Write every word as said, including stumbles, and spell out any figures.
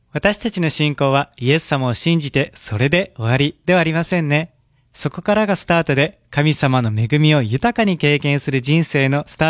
私たちの信仰はイエス様を信じてそれで終わりではありませんね。そこからがスタートで、神様の恵みを豊かに経験する人生のスタート